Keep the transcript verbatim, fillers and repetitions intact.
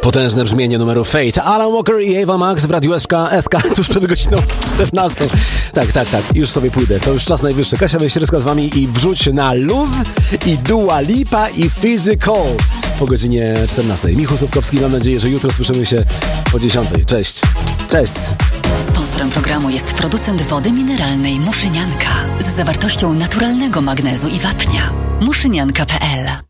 Potężne brzmienie numeru Fate. Alan Walker i Ava Max w Radiu S K, S K tuż przed godziną czternastą. Tak, tak, tak. Już sobie pójdę. To już czas najwyższy. Kasia Wejścierska z wami i wrzuć na luz i Dua Lipa i Physical po godzinie czternastej. Michał Sobkowski, mam nadzieję, że jutro słyszymy się o dziesiątej. Cześć. Cześć. Sponsorem programu jest producent wody mineralnej Muszynianka z zawartością naturalnego magnezu i wapnia. muszynianka kropka p l